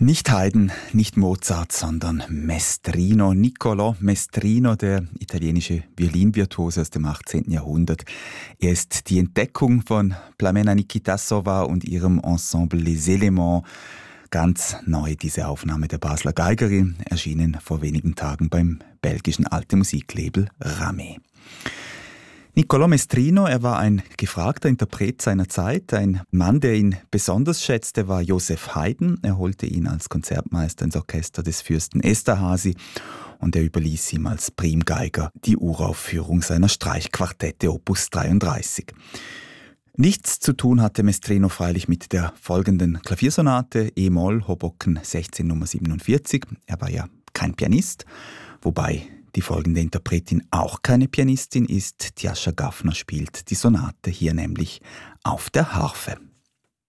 Nicht Haydn, nicht Mozart, sondern Mestrino. Niccolò Mestrino, der italienische Violinvirtuose aus dem 18. Jahrhundert. Er ist die Entdeckung von Plamena Nikitasova und ihrem Ensemble Les Éléments. Ganz neu diese Aufnahme der Basler Geigerin, erschienen vor wenigen Tagen beim belgischen Alte Musiklabel Rame. Niccolò Mestrino, er war ein gefragter Interpret seiner Zeit. Ein Mann, der ihn besonders schätzte, war Joseph Haydn. Er holte ihn als Konzertmeister ins Orchester des Fürsten Esterházy und er überließ ihm als Primgeiger die Uraufführung seiner Streichquartette Opus 33. Nichts zu tun hatte Mestrino freilich mit der folgenden Klaviersonate E-Moll, Hoboken 16 Nummer 47. Er war ja kein Pianist, wobei die folgende Interpretin auch keine Pianistin ist. Tjascha Gaffner spielt die Sonate hier nämlich auf der Harfe.